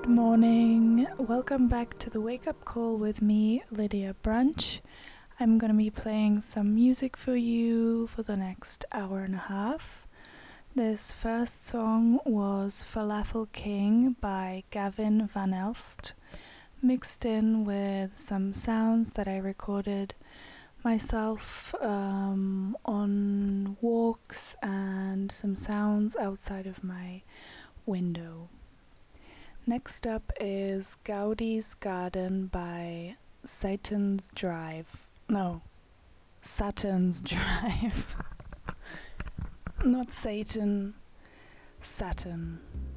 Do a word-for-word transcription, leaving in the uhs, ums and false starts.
Good morning. Welcome back to the Wake Up Call with me, Lydia Brunch. I'm going to be playing some music for you for the next hour and a half. This first song was Falafel King by Gavin Van Elst, mixed in with some sounds that I recorded myself um, on walks and some sounds outside of my window. Next up is Gaudi's Garden by Satan's Drive. No, Saturn's Drive. Not Satan, Saturn.